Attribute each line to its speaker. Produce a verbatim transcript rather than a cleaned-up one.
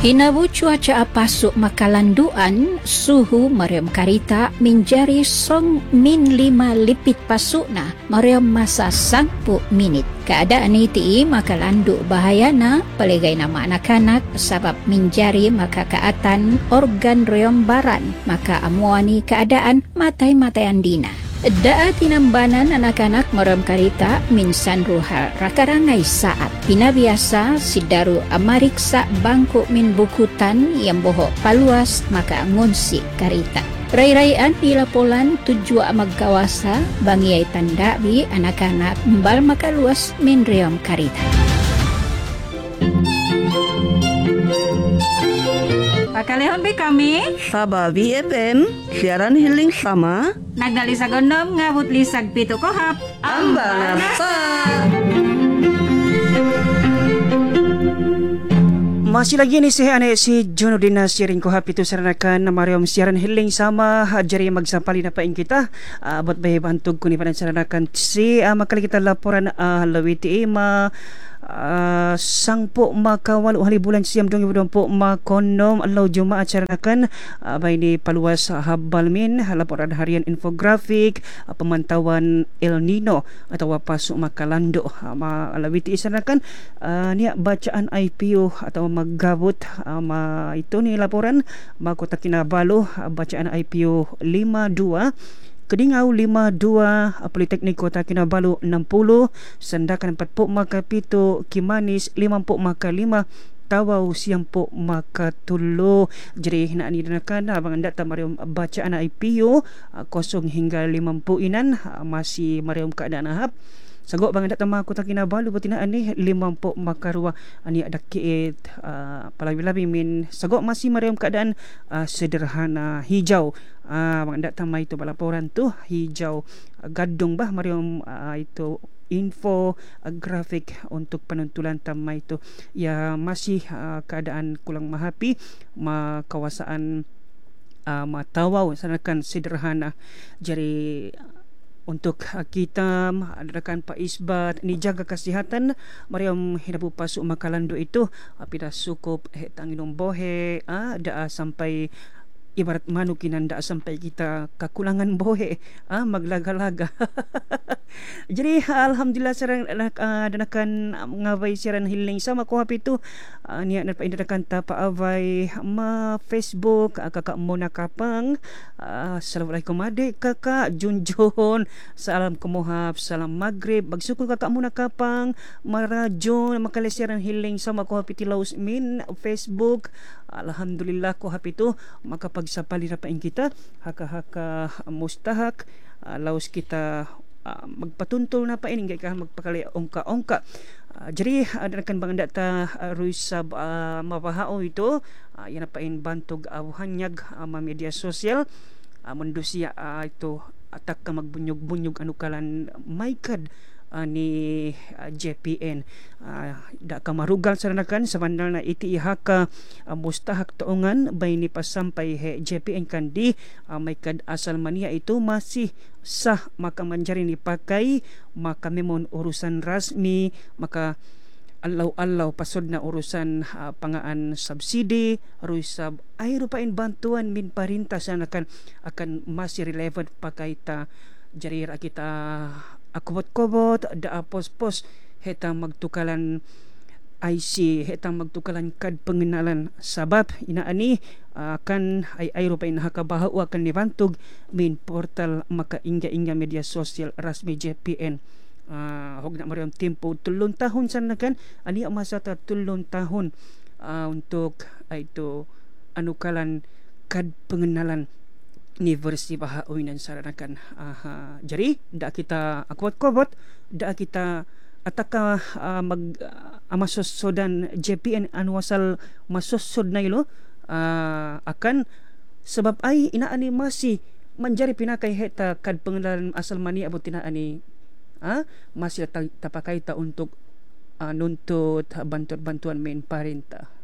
Speaker 1: Inabu cuaca pasuk makalanduan, suhu mariam karita menjadi song min lima lipit pasukna mariam masa sangpu minit. Keadaan ini makalandu bahayana pelegai nama anak-anak sebab menjari maka keatan organ riombaran maka amuani keadaan matai-matai andina. Daa tinambanan anak-anak maram karita minsan ruhal rakarangai saat pina biasa sidaru amariksa bangku min bukutan yang bohok paluas maka ngunsi karita. Rai-raian di laporan tujuh magawasa bangiai tanda bi anak-anak mbal maka luas min reom karita.
Speaker 2: Pakalehon be kami
Speaker 3: Sabah B F M siaran healing sama
Speaker 2: nagdali sa gondom ngabot lisag pito kohap
Speaker 3: Amba nasa.
Speaker 4: Masih lagi ni saya ane si Junudina siaring ko happy to saranakan na mariam siaran healing sama jari magsampali na paing kita uh, buat bayi bantog ko ni panan saranakan si uh, makali kita laporan uh, lawiti ma Uh, sangpo makawalo hari bulan siam dua ribu dua puluh makonom alaw Jumaat saranakan uh, bay ni paluas habal min laporan harian infografik uh, pemantauan El Nino atau pasuk makalando uh, malawiti saranakan uh, niya bacaan I P O atau maggabot uh, ma ito ni laporan makota kinabalo uh, bacaan I P O lima dua Kedingau lima dua, Politeknik Kota Kinabalu enam puluh, Sandakan empat puluh maka pito, Kimanis lima puluh maka lima, Tawau siam po maka tulo. Jadi nak ni danakan abang anda tak mariam bacaan I P O kosong hingga lima puluh inan masih mariam keadaan ahap. Sagok bang anda tamah Kota Kinabalu betinaan ni lima puluh maka ruah ani ada kiit uh, palabi-labi min sagok masih mariam keadaan uh, sederhana hijau. Ah, uh, anda tamah itu laporan tu hijau uh, gadung bah mariam uh, itu info uh, grafik untuk penentulan tamah itu ya masih uh, keadaan kulang mahapi ma kawasan uh, matawau sanakan sederhana. Jadi untuk kita adakan Pak Isbat ni jaga kesihatan mariam hidup pasuk makalandu itu apida sukup he tanginum bohe ah daa sampai ibarat manukinan daa sampai kita kekulangan bohe ah maglaga-laga. Jadi alhamdulillah sarang uh, danakan ngawai siaran healing sama ko hapi tu uh, niat na paindakan ta pa avai ma Facebook uh, kakak Mona Kapang. Uh, Assalamualaikum adik kakak Junjun, salam kemohab, salam maghrib bagsyukur kakak Mona Kapang marajon makale siaran healing sama ko hapi tilaus min Facebook. Alhamdulillah ko hapi tu maka pagsapali ra paing kita haka-haka mustahak uh, laus kita Uh, magpatuntol na pa ini kaya magpakali ongka-ongka. Uh, jadi ada uh, kan bang data uh, ruisab uh, mapahao ito uh, yan na pa in bantog awhanyag uh, uh, media sosial uh, mundusiya uh, ito atak ka magbunyog-bunyog anukalan maikad uh, ni uh, J P N uh, da ka marugal saranakan sa bandal na iti ihaka uh, mustahak taongan bay ni pasampay he J P N kandi uh, maikad asal mania ito masih sah maka manjari ni pakai maka memon urusan rasmi maka alaw-alaw pasod na urusan uh, pangaan subsidi ruisab ay rupain bantuan min parinta sana akan akan masih relevant pakai ta jari ra kita akubot-kubot da pos-pos heta magtukalan I C hetang magtukalan kad pengenalan sabab inaani akan uh, ay ay rupain hakabahaw akan nibantog min portal maka ingga-ingga media sosial rasmi J P N. Uh, hog na mariam tempo tulong tahun sana kan ani masa ta tulong tahun uh, untuk uh, itu anukalan kad pengenalan ni versi bahauinan saranakan. Uh, jadi dak kita akuat-kuat dak kita ataka uh, mag uh, amasosodan J P N anwasal masosod na ilo uh, akan sebab ay inaani masih manjari pinakay heta kad pengalaman asal mani abot tinaani ah masih tapakai ta untuk uh, nuntut bantuan-bantuan main parenta.